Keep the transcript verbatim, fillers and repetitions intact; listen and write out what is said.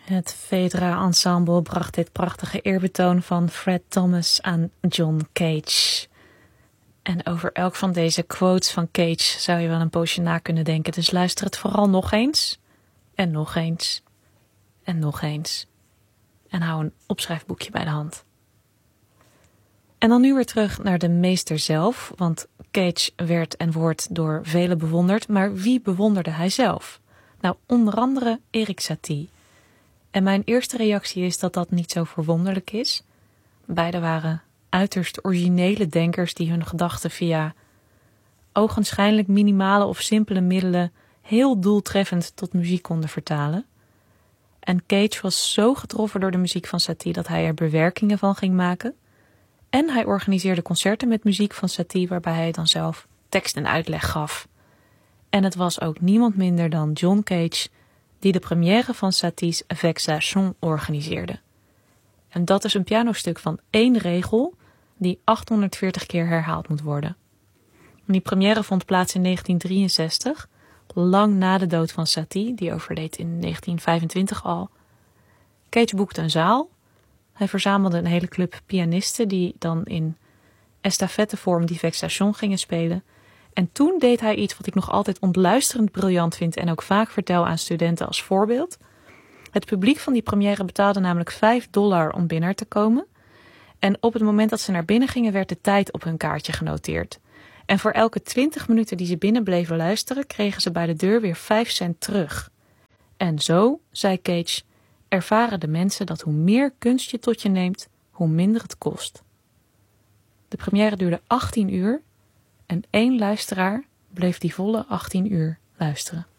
Het Vedra Ensemble bracht dit prachtige eerbetoon van Fred Thomas aan John Cage. En over elk van deze quotes van Cage zou je wel een poosje na kunnen denken. Dus luister het vooral nog eens. En nog eens. En nog eens. En hou een opschrijfboekje bij de hand. En dan nu weer terug naar de meester zelf. Want Cage werd en wordt door velen bewonderd. Maar wie bewonderde hij zelf? Nou, onder andere Erik Satie. En mijn eerste reactie is dat dat niet zo verwonderlijk is. Beiden waren uiterst originele denkers die hun gedachten via ogenschijnlijk minimale of simpele middelen heel doeltreffend tot muziek konden vertalen. En Cage was zo getroffen door de muziek van Satie dat hij er bewerkingen van ging maken. En hij organiseerde concerten met muziek van Satie waarbij hij dan zelf tekst en uitleg gaf. En het was ook niemand minder dan John Cage die de première van Satie's Vexation organiseerde. En dat is een pianostuk van één regel die achthonderdveertig keer herhaald moet worden. En die première vond plaats in negentien drieënzestig, lang na de dood van Satie, die overleed in negentien vijfentwintig al. Cage boekte een zaal. Hij verzamelde een hele club pianisten die dan in estafettevorm die Vexation gingen spelen. En toen deed hij iets wat ik nog altijd ontluisterend briljant vind en ook vaak vertel aan studenten als voorbeeld. Het publiek van die première betaalde namelijk vijf dollar om binnen te komen. En op het moment dat ze naar binnen gingen werd de tijd op hun kaartje genoteerd. En voor elke twintig minuten die ze binnen bleven luisteren kregen ze bij de deur weer vijf cent terug. En zo, zei Cage, ervaren de mensen dat hoe meer kunst je tot je neemt, hoe minder het kost. De première duurde achttien uur en één luisteraar bleef die volle achttien uur luisteren.